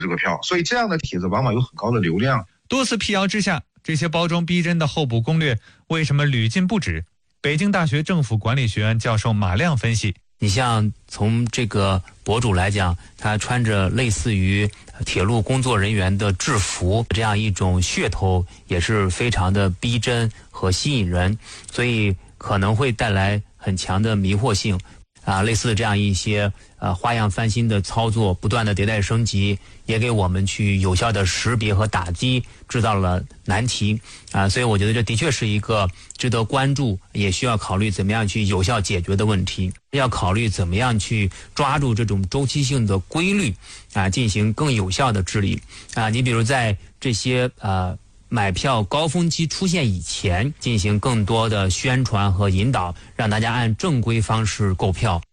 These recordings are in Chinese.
这个票，所以这样的帖子往往有很高的流量。 多次辟谣之下，这些包装逼真的候补攻略为什么屡禁不止？北京大学政府管理学院教授马亮分析， 你像从这个博主来讲，他穿着类似于铁路工作人员的制服，这样一种噱头也是非常的逼真和吸引人，所以可能会带来很强的迷惑性。类似这样一些花样翻新的操作，不断的迭代升级，也给我们去有效的识别和打击制造了难题所以我觉得这的确是一个值得关注，也需要考虑怎么样去有效解决的问题，要考虑怎么样去抓住这种周期性的规律进行更有效的治理你比如在这些买票高峰期出现以前，进行更多的宣传和引导，让大家按正规方式购票。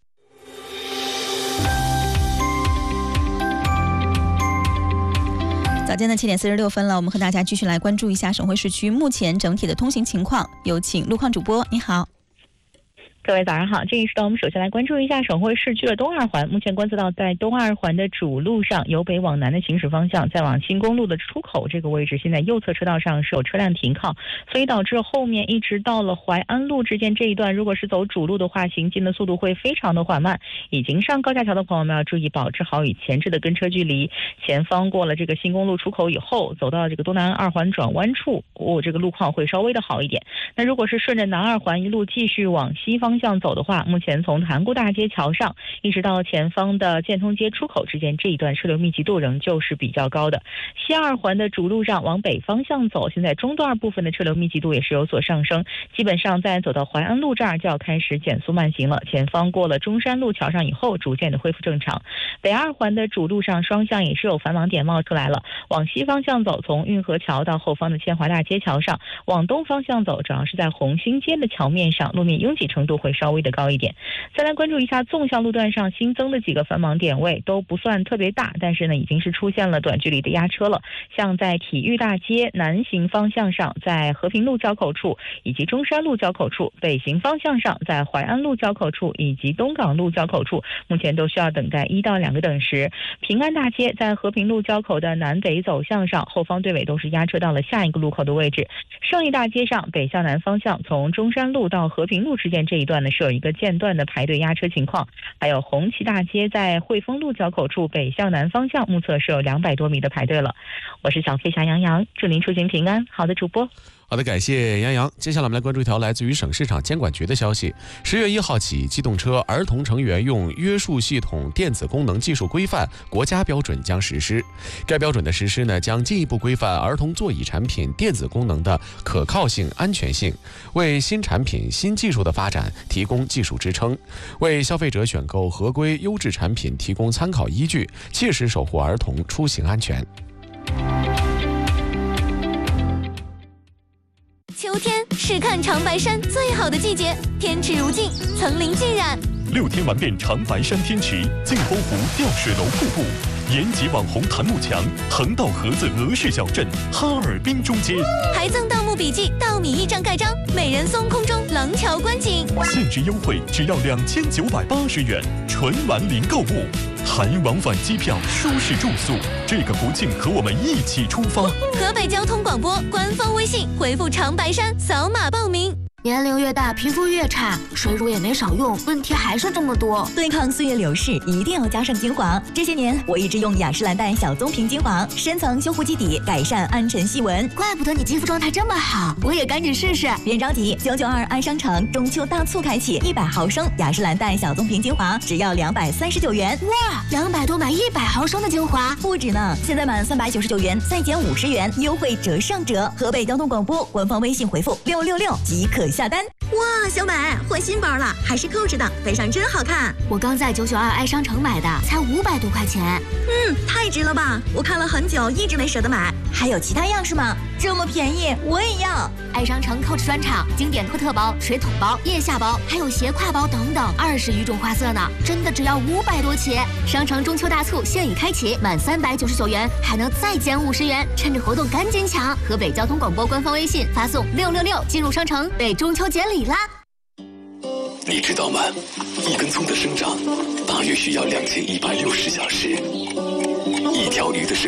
早间的7点46分了，我们和大家继续来关注一下省会市区目前整体的通行情况。有请路况主播，你好。 各位早上好，这一时段我们首先来关注一下省会市区的东二环。目前观测到在东二环的主路上，由北往南的行驶方向，在往新公路的出口这个位置，现在右侧车道上是有车辆停靠，所以导致后面一直到了淮安路之间这一段，如果是走主路的话，行进的速度会非常的缓慢。已经上高架桥的朋友们要注意保持好与前置的跟车距离。前方过了这个新公路出口以后，走到这个东南二环转弯处，这个路况会稍微的好一点。那如果是顺着南二环一路继续往西方向走的话，目前从塘沽大街桥上一直到前方的建通街出口之间这一段车流密集度仍旧是比较高的。西二环的主路上往北方向走，现在中段部分的车流密集度也是有所上升，基本上在走到淮安路这儿就要开始减速慢行了。前方过了中山路桥上以后，逐渐的恢复正常。北二环的主路上双向也是有繁忙点冒出来了，往西方向走，从运河桥到后方的千华大街桥上，往东方向走，主要是在红星街的桥面上，路面拥挤程度会稍微的高一点。再来关注一下纵向路段上新增的几个繁忙点位，都不算特别大，但是呢已经是出现了短距离的压车了。像在体育大街南行方向上，在和平路交口处以及中山路交口处，北行方向上在淮安路交口处以及东港路交口处，目前都需要等待1到2个等时。平安大街在和平路交口的南北走向上，后方队尾都是压车到了下一个路口的位置。胜利大街上北向南方向，从中山路到和平路之间这一段呢是有一个间断的排队压车情况。还有红旗大街在汇丰路交口处北向南方向，目测是有200多米的排队了。我是小飞侠杨洋，祝您出行平安。好的，主播。 好的，感谢杨洋。接下来我们来关注一条来自于省市场监管局的消息。10月1号起，机动车儿童成员用约束系统电子功能技术规范国家标准将实施。该标准的实施呢，将进一步规范儿童座椅产品电子功能的可靠性、安全性，为新产品、新技术的发展提供技术支撑，为消费者选购合规优质产品提供参考依据，切实守护儿童出行安全。 秋天是看长白山最好的季节，天池如镜，层林尽染。 6天玩遍长白山天池、镜沟湖吊水楼瀑布、延吉网红檀木墙、横道河子俄式小镇、哈尔滨中街， 还赠盗墓笔记、稻米驿站盖章、美人松空中廊桥观景， 限时优惠只要2980元，纯玩零购物，含往返机票、舒适住宿。这个国庆和我们一起出发。 河北交通广播官方微信回复长白山扫码报名。 年龄越大，皮肤越差，水乳也没少用，问题还是这么多。 对抗岁月流逝，一定要加上精华。这些年，我一直用雅诗兰黛小棕瓶精华，深层修护基底，改善暗沉细纹。 怪不得你肌肤状态这么好，我也赶紧试试。 别着急，992爱商城中秋大促开启，100毫升雅诗兰黛小棕瓶精华只要239元。 哇，200多买100毫升的精华， 不止呢！现在满399元再减50元，优惠折上折。河北交通广播官方微信回复666即可下单。 哇，小美换新包了，还是扣着的，背上真好看。 我刚在992爱商城买的，才500多块钱。 太值了吧！我看了很久，一直没舍得买。 还有其他样式吗？这么便宜，我也要！ 爱商城 Coach 专场经典托特包、水桶包、腋下包，还有斜挎包等等，20余种花色呢，真的只要500多起。商城中秋大促现已开启，满399元还能再减50元，趁着活动赶紧抢！河北交通广播官方微信发送666进入商城，被中秋节礼啦！ 你知道吗？一根葱的生长大约需要2160小时，一条钓鱼的时